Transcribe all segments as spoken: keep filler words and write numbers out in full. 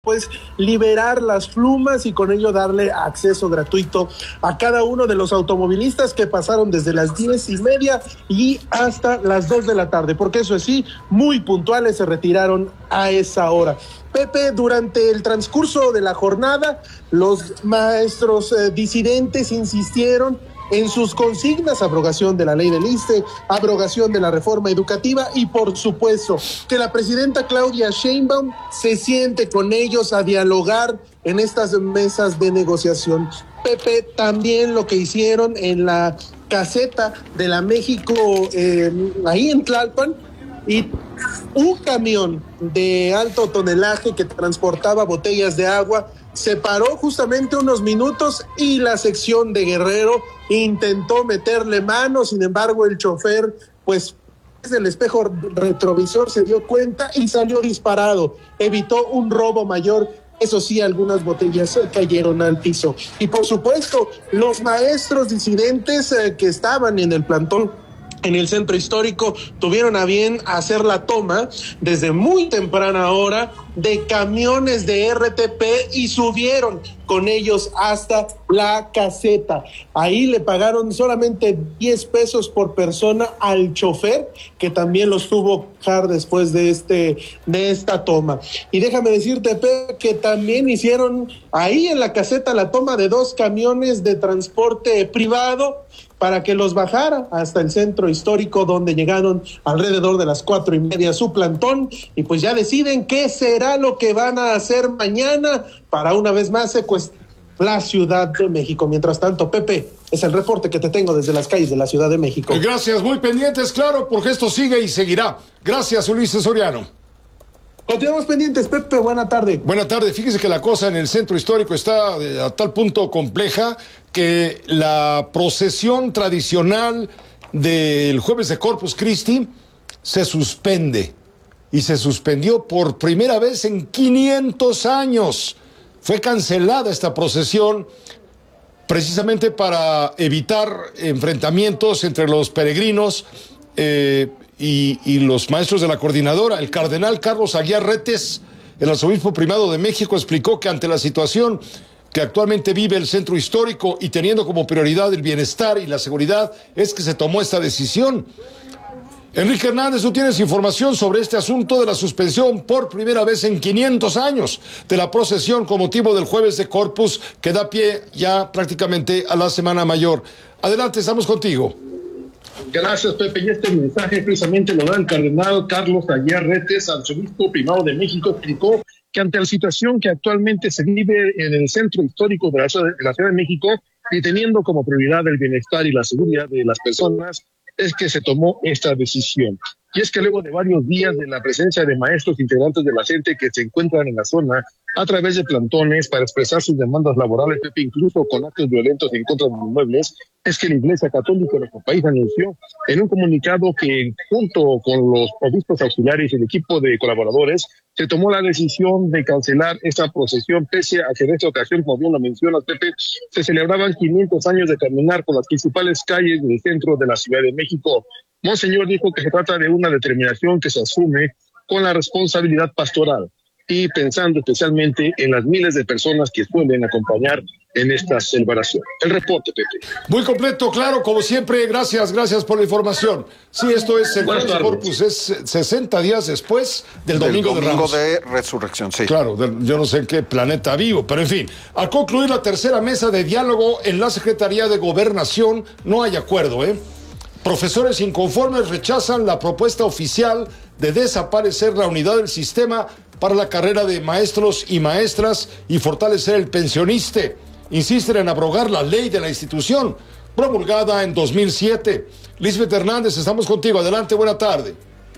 pues liberar las plumas y con ello darle acceso gratuito a cada uno de los automovilistas que pasaron desde las diez y media y hasta las dos de la tarde, porque eso sí, muy puntuales se retiraron a esa hora. Pepe, durante el transcurso de la jornada, los maestros eh, disidentes insistieron en sus consignas: abrogación de la ley del ISSSTE, abrogación de la reforma educativa y, por supuesto, que la presidenta Claudia Sheinbaum se siente con ellos a dialogar en estas mesas de negociación. Pepe, también lo que hicieron en la caseta de la México, eh, ahí en Tlalpan, y un camión de alto tonelaje que transportaba botellas de agua se paró justamente unos minutos y la sección de Guerrero intentó meterle mano. Sin embargo, el chofer, pues desde el espejo retrovisor se dio cuenta y salió disparado. Evitó un robo mayor. Eso sí, algunas botellas cayeron al piso. Y por supuesto, los maestros disidentes eh, que estaban en el plantón en el centro histórico tuvieron a bien hacer la toma desde muy temprana hora de camiones de R T P y subieron con ellos hasta la caseta. Ahí le pagaron solamente diez pesos por persona al chofer, que también los tuvo que dejar después de este de esta toma. Y déjame decirte, Pepe, que también hicieron ahí en la caseta la toma de dos camiones de transporte privado para que los bajara hasta el centro histórico, donde llegaron alrededor de las cuatro y media a su plantón, y pues ya deciden qué será lo que van a hacer mañana para una vez más secuestrar la Ciudad de México. Mientras tanto, Pepe, es el reporte que te tengo desde las calles de la Ciudad de México. Gracias, muy pendientes, claro, porque esto sigue y seguirá. Gracias, Ulises Soriano. Continuamos pendientes, Pepe, buena tarde. Buena tarde, fíjese que la cosa en el centro histórico está a tal punto compleja que la procesión tradicional del jueves de Corpus Christi se suspende, y se suspendió por primera vez en quinientos años. Fue cancelada esta procesión precisamente para evitar enfrentamientos entre los peregrinos eh, Y, y los maestros de la coordinadora. El cardenal Carlos Aguiar Retes, el arzobispo primado de México, explicó que ante la situación que actualmente vive el centro histórico y teniendo como prioridad el bienestar y la seguridad, es que se tomó esta decisión. Enrique Hernández, tú tienes información sobre este asunto de la suspensión por primera vez en quinientos años de la procesión con motivo del jueves de Corpus, que da pie ya prácticamente a la Semana Mayor. Adelante, estamos contigo. Gracias, Pepe. Y este mensaje precisamente lo da el cardenal Carlos Aguiar Retes, arzobispo primado de México. Explicó que ante la situación que actualmente se vive en el centro histórico de la, de la Ciudad de México, y teniendo como prioridad el bienestar y la seguridad de las personas, es que se tomó esta decisión. Y es que luego de varios días de la presencia de maestros integrantes de la gente que se encuentran en la zona a través de plantones para expresar sus demandas laborales, Pepe, incluso con actos violentos en contra de los inmuebles, es que la Iglesia Católica de nuestro país anunció en un comunicado que, junto con los obispos auxiliares y el equipo de colaboradores, se tomó la decisión de cancelar esta procesión, pese a que en esta ocasión, como bien lo mencionas, Pepe, se celebraban quinientos años de caminar por las principales calles del centro de la Ciudad de México. Monseñor dijo que se trata de una determinación que se asume con la responsabilidad pastoral y pensando especialmente en las miles de personas que suelen acompañar en esta celebración. El reporte, Pepe. Muy completo, claro, como siempre. Gracias, gracias por la información. Sí, esto es el Jueves de Corpus, es sesenta días después del, del Domingo, domingo de Ramos. de Resurrección, sí. Claro, yo no sé en qué planeta vivo, pero en fin. Al concluir la tercera mesa de diálogo en la Secretaría de Gobernación, no hay acuerdo, ¿eh? Profesores inconformes rechazan la propuesta oficial de desaparecer la unidad del sistema para la carrera de maestros y maestras y fortalecer el pensioniste. Insisten en abrogar la ley de la institución, promulgada en dos mil siete. Lisbeth Hernández, estamos contigo. Adelante, buena tarde.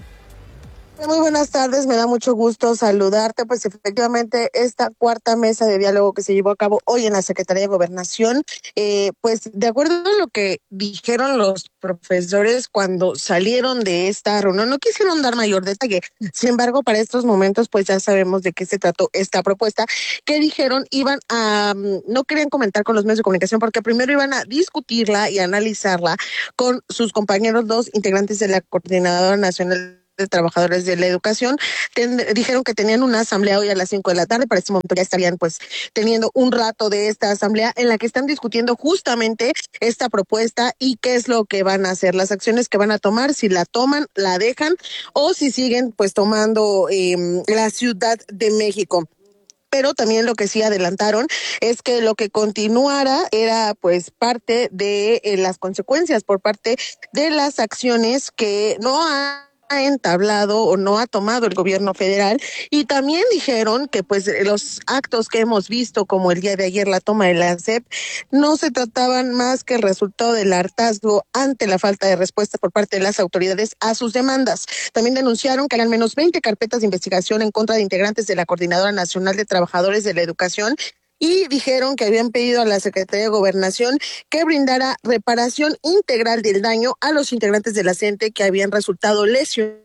Muy buenas tardes, me da mucho gusto saludarte. Pues efectivamente esta cuarta mesa de diálogo que se llevó a cabo hoy en la Secretaría de Gobernación, eh, pues de acuerdo a lo que dijeron los profesores cuando salieron de esta reunión, no quisieron dar mayor detalle. Sin embargo, para estos momentos pues ya sabemos de qué se trató esta propuesta, que dijeron iban a, no querían comentar con los medios de comunicación porque primero iban a discutirla y analizarla con sus compañeros, dos integrantes de la Coordinadora Nacional de Trabajadores de la Educación, ten, dijeron que tenían una asamblea hoy a las cinco de la tarde. Para este momento ya estarían pues teniendo un rato de esta asamblea en la que están discutiendo justamente esta propuesta y qué es lo que van a hacer, las acciones que van a tomar, si la toman, la dejan o si siguen pues tomando eh, la Ciudad de México. Pero también lo que sí adelantaron es que lo que continuara era pues parte de eh, las consecuencias por parte de las acciones que no ha entablado o no ha tomado el gobierno federal, y también dijeron que pues los actos que hemos visto como el día de ayer la toma de la S E P no se trataban más que el resultado del hartazgo ante la falta de respuesta por parte de las autoridades a sus demandas. También denunciaron que hay al menos veinte carpetas de investigación en contra de integrantes de la Coordinadora Nacional de Trabajadores de la Educación, y dijeron que habían pedido a la Secretaría de Gobernación que brindara reparación integral del daño a los integrantes de la C E N T E que habían resultado lesionados.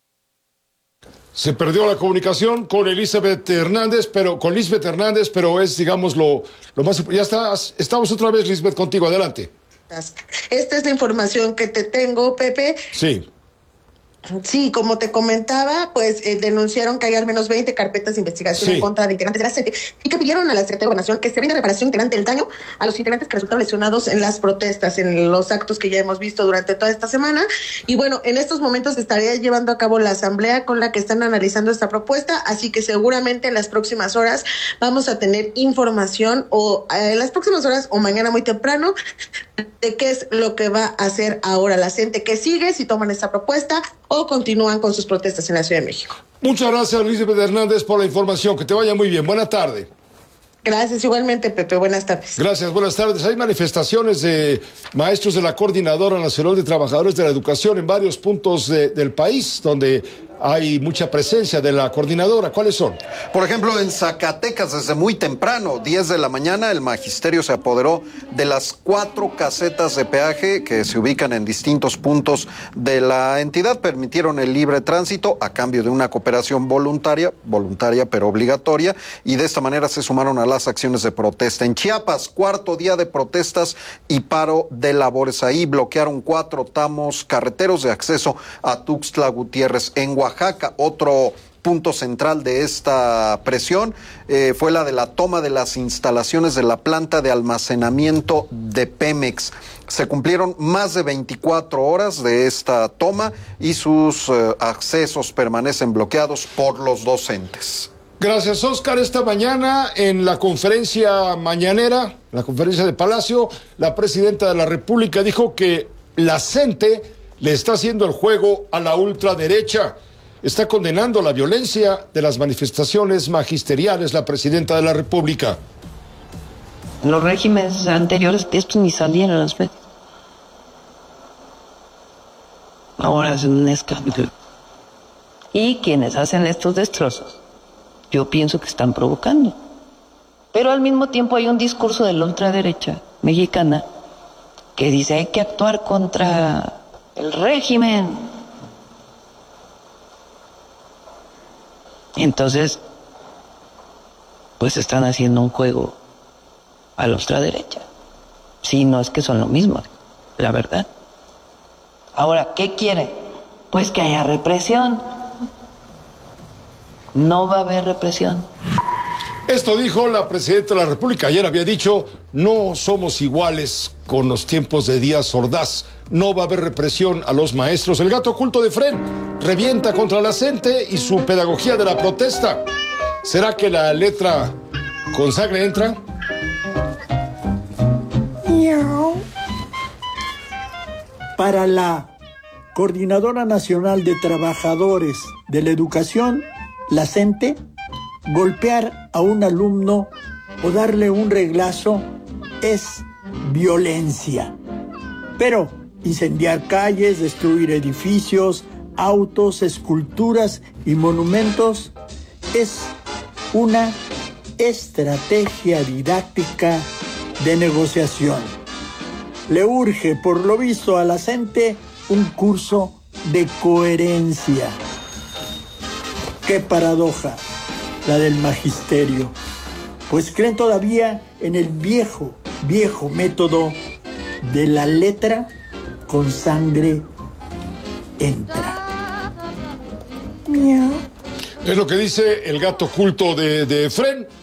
Se perdió la comunicación con Elizabeth Hernández, pero con Lisbeth Hernández, pero es, digamos, lo, lo más... Ya está, estamos otra vez, Lisbeth, contigo, adelante. Esta es la información que te tengo, Pepe. Sí. Sí, como te comentaba, pues eh, denunciaron que hay al menos veinte carpetas de investigación sí. en contra de integrantes de la C E N T E y que pidieron a la Secretaría de Gobernación que se brinde reparación integral del daño a los integrantes que resultaron lesionados en las protestas, en los actos que ya hemos visto durante toda esta semana. Y bueno, en estos momentos se estaría llevando a cabo la asamblea con la que están analizando esta propuesta, así que seguramente en las próximas horas vamos a tener información o eh, en las próximas horas o mañana muy temprano de qué es lo que va a hacer ahora la C E N T E, que sigue, si toman esta propuesta o continúan con sus protestas en la Ciudad de México. Muchas gracias, Elizabeth Hernández, por la información. Que te vaya muy bien. Buena tarde. Gracias, igualmente, Pepe. Buenas tardes. Gracias, buenas tardes. Hay manifestaciones de maestros de la Coordinadora Nacional de Trabajadores de la Educación en varios puntos de, del país, donde hay mucha presencia de la coordinadora. ¿Cuáles son? Por ejemplo, en Zacatecas, desde muy temprano, diez de la mañana, el magisterio se apoderó de las cuatro casetas de peaje que se ubican en distintos puntos de la entidad. Permitieron el libre tránsito a cambio de una cooperación voluntaria, voluntaria pero obligatoria, y de esta manera se sumaron a las acciones de protesta. En Chiapas, cuarto día de protestas y paro de labores. Ahí bloquearon cuatro tramos carreteros de acceso a Tuxtla Gutiérrez. En Oaxaca, otro punto central de esta presión eh, fue la de la toma de las instalaciones de la planta de almacenamiento de Pemex. Se cumplieron más de veinticuatro horas de esta toma y sus eh, accesos permanecen bloqueados por los docentes. Gracias, Oscar. Esta mañana en la conferencia mañanera, la conferencia de Palacio, la presidenta de la República dijo que la C E N T E le está haciendo el juego a la ultraderecha. Está condenando la violencia de las manifestaciones magisteriales la presidenta de la República. En los regímenes anteriores estos ni salían a las medios. Ahora es un escándalo. Y quienes hacen estos destrozos, yo pienso que están provocando. Pero al mismo tiempo hay un discurso de la ultraderecha mexicana que dice hay que actuar contra el régimen. Entonces, pues están haciendo un juego a la ultraderecha. Sí, no es que son lo mismo, la verdad. Ahora, ¿qué quiere? Pues que haya represión. No va a haber represión. Esto dijo la presidenta de la República. Ayer había dicho, no somos iguales con los tiempos de Díaz Ordaz. No va a haber represión a los maestros. El gato oculto de Fren revienta contra la C E N T E y su pedagogía de la protesta. ¿Será que la letra con sangre entra? Miau. Para la Coordinadora Nacional de Trabajadores de la Educación, la C E N T E, golpear a un alumno o darle un reglazo es violencia. Pero incendiar calles, destruir edificios, autos, esculturas y monumentos es una estrategia didáctica de negociación. Le urge, por lo visto, a la C E N T E un curso de coherencia. ¡Qué paradoja la del magisterio! Pues creen todavía en el viejo, viejo método de la letra con sangre entra. Es lo que dice el gato culto de, de Efren.